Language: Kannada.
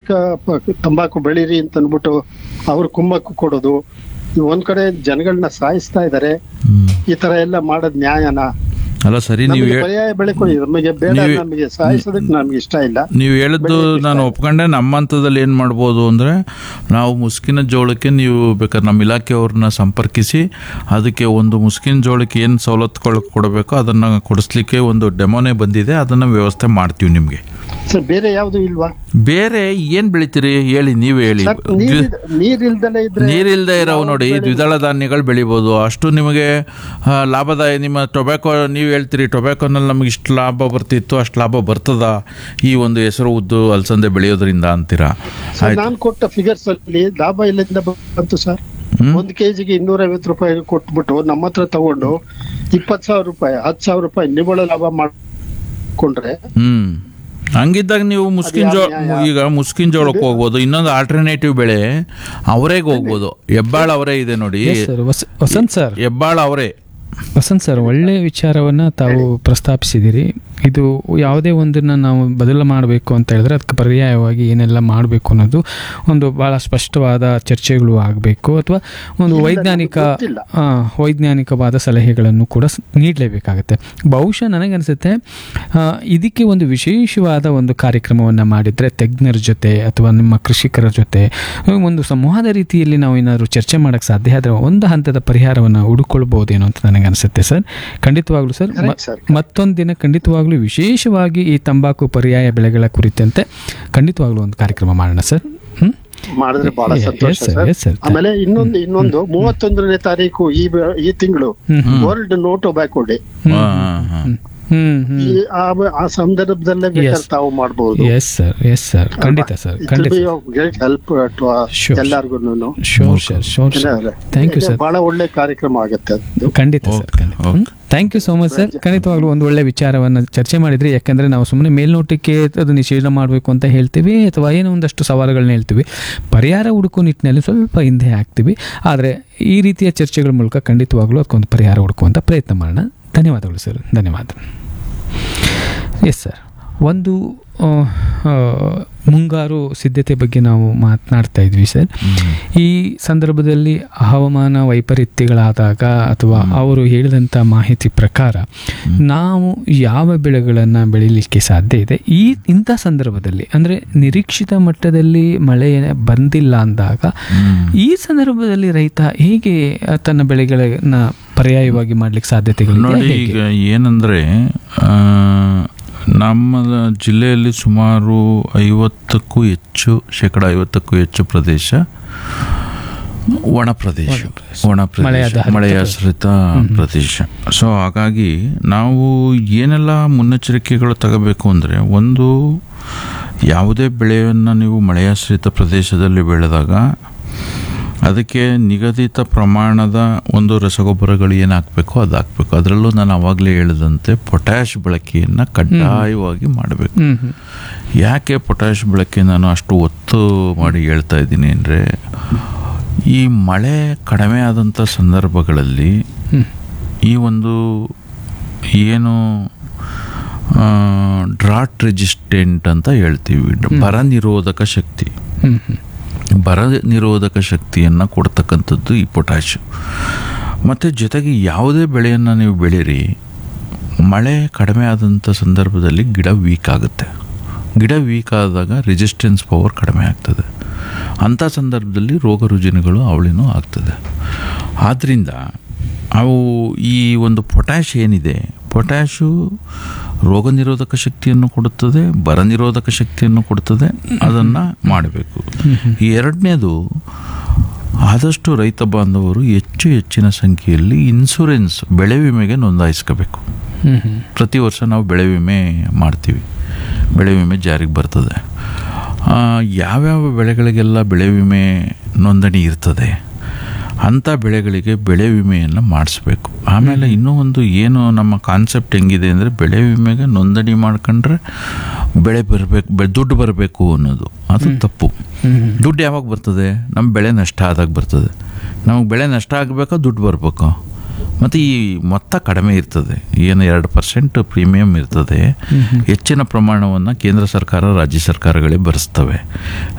ತಂಬಾಕು ಬೆಳೀರಿ ಅಂತ ಅಂದ್ಬಿಟ್ಟು ಅವ್ರು ಕುಮ್ಮಕ್ಕು ಕೊಡೋದು, ಒಂದ್ ಕಡೆ ಜನಗಳನ್ನ ಸಾಯಿಸ್ತಾ ಇದಾರೆ. ಈ ತರ ಎಲ್ಲ ಮಾಡೋದ್ ನ್ಯಾಯನಾ? ಅಲ್ಲ ಸರಿ, ನೀವು ಪರ್ಯಾಯ ಬೆಳೆ ಕೊಡಿ, ನಮಗೆ ಬೇಡ, ನಮಗೆ ಸಾಯಿಸೋದಕ್ಕೆ ನಮ್ಗೆ ಇಷ್ಟ ಇಲ್ಲ. ನೀವು ಹೇಳಿದ್ದು ನಾನು ಒಪ್ಕೊಂಡೆ. ನಮ್ಮ ಹಂತದಲ್ಲಿ ಏನು ಮಾಡ್ಬೋದು ಅಂದರೆ, ನಾವು ಮುಸ್ಕಿನ ಜೋಳಕ್ಕೆ ನೀವು ಬೇಕಾದ್ರೆ ನಮ್ಮ ಇಲಾಖೆಯವ್ರನ್ನ ಸಂಪರ್ಕಿಸಿ ಅದಕ್ಕೆ ಒಂದು ಮುಸ್ಕಿನ ಜೋಳಕ್ಕೆ ಏನು ಸವಲತ್ತುಗಳು ಕೊಡಬೇಕೋ ಅದನ್ನು ಕೊಡಿಸ್ಲಿಕ್ಕೆ ಒಂದು ಡೆಮೋನೇ ಬಂದಿದೆ, ಅದನ್ನು ವ್ಯವಸ್ಥೆ ಮಾಡ್ತೀವಿ ನಿಮಗೆ. ಸರ್ ಬೇರೆ ಯಾವ್ದು ಇಲ್ವಾ? ಬೇರೆ ಏನು ಬೆಳಿತೀರಿ ಹೇಳಿ, ನೀವೇ ಹೇಳಿ. ನೀರಿಲ್ದೇ ಇರೋವು ನೋಡಿ, ದ್ವಿದಳ ಧಾನ್ಯಗಳು ಬೆಳಿಬೋದು, ಅಷ್ಟು ನಿಮಗೆ ಲಾಭದಾಯ. ನಿಮ್ಮ ಟೊಬ್ಯಾಕೊ ನೀವು ಹೇಳ್ತೀರಿ ಟೊಬ್ಯಾಕೋನಲ್ಲಿ ನಮಗೆ ಇಷ್ಟು ಲಾಭ ಬರ್ತಿತ್ತು, ಅಷ್ಟು ಲಾಭ ಬರ್ತದ ಈ ಒಂದು ಹೆಸರು ಉದ್ದು ಅಲಸಂದೆ ಬೆಳೆಯೋದ್ರಿಂದ ಅಂತೀರಾ? ನಾನು ಕೊಟ್ಟ ಫಿಗರ್ಸ್ ಅಲ್ಲಿ ಲಾಭ ಎಲ್ಲಿಂದ ಬಂತು ಸರ್? 1 ಕೆಜಿಗೆ 250 ರೂಪಾಯಿ ಕೊಟ್ಬಿಟ್ಟು ನಮ್ಮ ಹತ್ರ ತಗೊಂಡು 20,000 ರೂಪಾಯಿ 10,000 ರೂಪಾಯಿ ನಿವ್ವಳ ಲಾಭ ಮಾಡ್ಕೊಂಡ್ರೆ, ಹಂಗಿದ್ದಾಗ ನೀವು ಈಗ ಮುಸ್ಕಿನ್ ಜೋಳಕ್ಕೆ ಹೋಗ್ಬೋದು. ಇನ್ನೊಂದು ಆಲ್ಟರ್ನೇಟಿವ್ ಬೆಳೆ ಅವರೇಗೆ ಹೋಗ್ಬೋದು. ಹೆಬ್ಬಾಳ ಅವರೇ ಇದೆ ನೋಡಿ, ವಸಂತ್ ಸರ್, ಹೆಬ್ಬಾಳ ಅವರೇ. ವಸಂತ್ ಸರ್, ಒಳ್ಳೆ ವಿಚಾರವನ್ನು ತಾವು ಪ್ರಸ್ತಾಪಿಸಿದಿರಿ. ಇದು ಯಾವುದೇ ಒಂದನ್ನು ನಾವು ಬದಲು ಮಾಡಬೇಕು ಅಂತ ಹೇಳಿದ್ರೆ ಅದಕ್ಕೆ ಪರ್ಯಾಯವಾಗಿ ಏನೆಲ್ಲ ಮಾಡಬೇಕು ಅನ್ನೋದು ಒಂದು ಭಾಳ ಸ್ಪಷ್ಟವಾದ ಚರ್ಚೆಗಳು ಆಗಬೇಕು, ಅಥವಾ ಒಂದು ವೈಜ್ಞಾನಿಕವಾದ ಸಲಹೆಗಳನ್ನು ಕೂಡ ನೀಡಲೇಬೇಕಾಗುತ್ತೆ. ಬಹುಶಃ ನನಗನ್ಸುತ್ತೆ ಇದಕ್ಕೆ ಒಂದು ವಿಶೇಷವಾದ ಒಂದು ಕಾರ್ಯಕ್ರಮವನ್ನು ಮಾಡಿದರೆ ತಜ್ಞರ ಜೊತೆ ಅಥವಾ ನಿಮ್ಮ ಕೃಷಿಕರ ಜೊತೆ ಒಂದು ಸಂವಾದ ರೀತಿಯಲ್ಲಿ ನಾವು ಏನಾದರೂ ಚರ್ಚೆ ಮಾಡೋಕ್ಕೆ ಸಾಧ್ಯ ಆದರೆ ಒಂದು ಹಂತದ ಪರಿಹಾರವನ್ನು ಹುಡುಕೊಳ್ಬೋದೇನೋ ಅಂತ ನನಗನ್ಸುತ್ತೆ ಸರ್. ಖಂಡಿತವಾಗ್ಲೂ ಸರ್, ಮತ್ತೊಂದು ದಿನ ಖಂಡಿತವಾಗ್ಲೂ ವಿಶೇಷವಾಗಿ ಈ ತಂಬಾಕು ಪರ್ಯಾಯ ಬೆಳೆಗಳ ಕುರಿತಂತೆ ಖಂಡಿತವಾಗ್ಲೂ ಒಂದು ಕಾರ್ಯಕ್ರಮ ಮಾಡೋಣ ಸರ್. ಮಾಡಿದ್ರೆ ಬಹಳ ಸಂತೋಷ ಸರ್. ಆಮೇಲೆ ಇನ್ನೊಂದು 31ನೇ ತಾರೀಕು ಈ ತಿಂಗಳು ವರ್ಲ್ಡ್ ನೋ ಟೊಬ್ಯಾಕೋ ಡೇ. ಆ ಸಂದರ್ಭದಲ್ಲೇ ಬೇಕಾದ್ರೆ ತಾವು ಮಾಡಬಹುದು. ಎಸ್ ಸರ್, ಖಂಡಿತ ಸರ್, ಗ್ರೇಟ್ ಹೆಲ್ಪ್ ಎಲ್ಲರಿಗೂ. ಥ್ಯಾಂಕ್ ಯು ಸರ್, ಬಹಳ ಒಳ್ಳೆ ಕಾರ್ಯಕ್ರಮ ಆಗುತ್ತೆ. ಖಂಡಿತ sir, thank you so much sir. ಖಂಡಿತವಾಗ್ಲೂ ಒಂದು ಒಳ್ಳೆ ವಿಚಾರವನ್ನು ಚರ್ಚೆ ಮಾಡಿದ್ರಿ. ಯಾಕಂದರೆ ನಾವು ಸುಮ್ಮನೆ ಮೇಲ್ನೋಟಕ್ಕೆ ಅದು ನಿಷೇಧ ಮಾಡಬೇಕು ಅಂತ ಹೇಳ್ತೀವಿ ಅಥವಾ ಏನೋ ಒಂದಷ್ಟು ಸವಾಲುಗಳನ್ನ ಹೇಳ್ತೀವಿ, ಪರಿಹಾರ ಹುಡುಕೋ ನಿಟ್ಟಿನಲ್ಲಿ ಸ್ವಲ್ಪ ಹಿಂದೆ ಹಾಕ್ತೀವಿ. ಆದರೆ ಈ ರೀತಿಯ ಚರ್ಚೆಗಳ ಮೂಲಕ ಖಂಡಿತವಾಗ್ಲೂ ಅದಕ್ಕೊಂದು ಪರಿಹಾರ ಹುಡುಕುವಂಥ ಪ್ರಯತ್ನ ಮಾಡೋಣ. ಧನ್ಯವಾದಗಳು ಸರ್, ಧನ್ಯವಾದ. ಎಸ್ ಸರ್, ಒಂದು ಮುಂಗಾರು ಸಿದ್ಧತೆ ಬಗ್ಗೆ ನಾವು ಮಾತನಾಡ್ತಾ ಇದ್ವಿ ಸರ್. ಈ ಸಂದರ್ಭದಲ್ಲಿ ಹವಾಮಾನ ವೈಪರೀತ್ಯಗಳಾದಾಗ ಅಥವಾ ಅವರು ಹೇಳಿದಂಥ ಮಾಹಿತಿ ಪ್ರಕಾರ ನಾವು ಯಾವ ಬೆಳೆಗಳನ್ನು ಬೆಳೀಲಿಕ್ಕೆ ಸಾಧ್ಯ ಇದೆ, ಇಂಥ ಸಂದರ್ಭದಲ್ಲಿ ಅಂದರೆ ನಿರೀಕ್ಷಿತ ಮಟ್ಟದಲ್ಲಿ ಮಳೆ ಬಂದಿಲ್ಲ ಅಂದಾಗ ಈ ಸಂದರ್ಭದಲ್ಲಿ ರೈತ ಹೇಗೆ ತನ್ನ ಬೆಳೆಗಳನ್ನು ಪರ್ಯಾಯವಾಗಿ ಮಾಡಲಿಕ್ಕೆ ಸಾಧ್ಯತೆಗಳು ನೋಡಿ. ಈಗ ಏನಂದರೆ ನಮ್ಮ ಜಿಲ್ಲೆಯಲ್ಲಿ ಸುಮಾರು 50ಕ್ಕೂ ಹೆಚ್ಚು ಪ್ರದೇಶ ಒಣ ಪ್ರದೇಶ, ಮಳೆಯಾಶ್ರಿತ ಪ್ರದೇಶ. ಸೊ ಹಾಗಾಗಿ ನಾವು ಏನೆಲ್ಲ ಮುನ್ನೆಚ್ಚರಿಕೆಗಳು ತಗೋಬೇಕು ಅಂದರೆ, ಒಂದು, ಯಾವುದೇ ಬೆಳೆಯನ್ನು ನೀವು ಮಳೆಯಾಶ್ರಿತ ಪ್ರದೇಶದಲ್ಲಿ ಬೆಳೆದಾಗ ಅದಕ್ಕೆ ನಿಗದಿತ ಪ್ರಮಾಣದ ಒಂದು ರಸಗೊಬ್ಬರಗಳು ಏನು ಹಾಕಬೇಕು ಅದು ಹಾಕಬೇಕು. ಅದರಲ್ಲೂ ನಾನು ಆವಾಗಲೇ ಹೇಳಿದಂತೆ ಪೊಟ್ಯಾಷ್ ಬಳಕೆಯನ್ನು ಕಡ್ಡಾಯವಾಗಿ ಮಾಡಬೇಕು. ಯಾಕೆ ಪೊಟ್ಯಾಷ್ ಬಳಕೆ ನಾನು ಅಷ್ಟು ಒತ್ತು ಮಾಡಿ ಹೇಳ್ತಾ ಇದ್ದೀನಿ ಅಂದರೆ, ಈ ಮಳೆ ಕಡಿಮೆ ಆದಂಥ ಸಂದರ್ಭಗಳಲ್ಲಿ ಈ ಒಂದು ಏನು ಡ್ರಾಟ್ ರೆಸಿಸ್ಟೆಂಟ್ ಅಂತ ಹೇಳ್ತೀವಿ, ಬರ ನಿರೋಧಕ ಶಕ್ತಿಯನ್ನು ಕೊಡ್ತಕ್ಕಂಥದ್ದು ಈ ಪೊಟ್ಯಾಷ್. ಮತ್ತು ಜೊತೆಗೆ ಯಾವುದೇ ಬೆಳೆಯನ್ನು ನೀವು ಬೆಳೀರಿ, ಮಳೆ ಕಡಿಮೆ ಆದಂಥ ಸಂದರ್ಭದಲ್ಲಿ ಗಿಡ ವೀಕ್ ಆಗುತ್ತೆ. ಗಿಡ ವೀಕ್ ಆದಾಗ ರೆಸಿಸ್ಟೆನ್ಸ್ ಪವರ್ ಕಡಿಮೆ ಆಗ್ತದೆ. ಅಂಥ ಸಂದರ್ಭದಲ್ಲಿ ರೋಗ ರುಜಿನಗಳು ಅವಳಿನೂ ಆಗ್ತದೆ. ಆದ್ದರಿಂದ ಅವು ಈ ಒಂದು ಪೊಟ್ಯಾಷ್ ಏನಿದೆ, ಪೊಟ್ಯಾಷು ರೋಗ ನಿರೋಧಕ ಶಕ್ತಿಯನ್ನು ಕೊಡುತ್ತದೆ, ಬರ ನಿರೋಧಕ ಶಕ್ತಿಯನ್ನು ಕೊಡುತ್ತದೆ. ಅದನ್ನು ಮಾಡಬೇಕು. ಎರಡನೇದು, ಆದಷ್ಟು ರೈತ ಬಾಂಧವರು ಹೆಚ್ಚಿನ ಸಂಖ್ಯೆಯಲ್ಲಿ ಇನ್ಶೂರೆನ್ಸ್, ಬೆಳೆ ವಿಮೆಗೆ ನೋಂದಾಯಿಸ್ಕೋಬೇಕು. ಪ್ರತಿ ವರ್ಷ ನಾವು ಬೆಳೆ ವಿಮೆ ಮಾಡ್ತೀವಿ, ಬೆಳೆ ವಿಮೆ ಜಾರಿಗೆ ಬರ್ತದೆ. ಯಾವ್ಯಾವ ಬೆಳೆಗಳಿಗೆಲ್ಲ ಬೆಳೆ ವಿಮೆ ನೋಂದಣಿ ಇರ್ತದೆ ಅಂಥ ಬೆಳೆಗಳಿಗೆ ಬೆಳೆ ವಿಮೆಯನ್ನು ಮಾಡಿಸ್ಬೇಕು. ಆಮೇಲೆ ಇನ್ನೂ ಒಂದು ಏನು ನಮ್ಮ ಕಾನ್ಸೆಪ್ಟ್ ಹೆಂಗಿದೆ ಅಂದರೆ, ಬೆಳೆ ವಿಮೆಗೆ ನೋಂದಣಿ ಮಾಡ್ಕೊಂಡ್ರೆ ಬೆಳೆ ದುಡ್ಡು ಬರಬೇಕು ಅನ್ನೋದು ಅದು ತಪ್ಪು. ದುಡ್ಡು ಯಾವಾಗ ಬರ್ತದೆ? ನಮ್ಮ ಬೆಳೆ ನಷ್ಟ ಆದಾಗ ಬರ್ತದೆ. ನಮಗೆ ಬೆಳೆ ನಷ್ಟ ಆಗಬೇಕಾ ದುಡ್ಡು ಬರಬೇಕು? ಮತ್ತು ಈ ಮೊತ್ತ ಕಡಿಮೆ ಇರ್ತದೆ, ಏನು 2% ಪ್ರೀಮಿಯಂ ಇರ್ತದೆ. ಹೆಚ್ಚಿನ ಪ್ರಮಾಣವನ್ನು ಕೇಂದ್ರ ಸರ್ಕಾರ ರಾಜ್ಯ ಸರ್ಕಾರಗಳೇ ಭರಿಸ್ತವೆ.